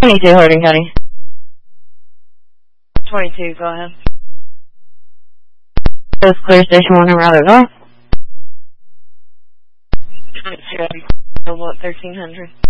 22 Harding County. 22, go ahead. This is Clear Station 1 and Rather North. 22, 1300.